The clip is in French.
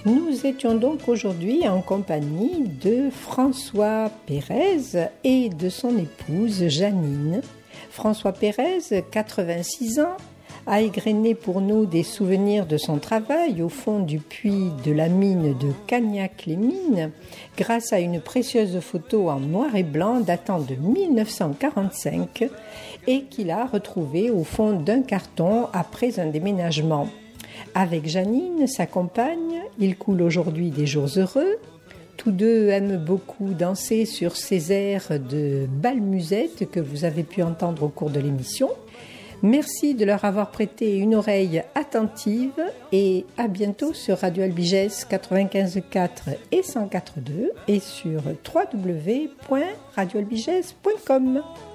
Nous étions donc aujourd'hui en compagnie de François Pérez et de son épouse Janine. François Pérez, 86 ans, a égrené pour nous des souvenirs de son travail au fond du puits de la mine de Cagnac-les-Mines grâce à une précieuse photo en noir et blanc datant de 1945 et qu'il a retrouvée au fond d'un carton après un déménagement. Avec Janine, sa compagne, il coule aujourd'hui des jours heureux. Tous deux aiment beaucoup danser sur ces airs de bal musette que vous avez pu entendre au cours de l'émission. Merci de leur avoir prêté une oreille attentive et à bientôt sur Radio Albigès 95.4 et 104.2 et sur www.radioalbigès.com.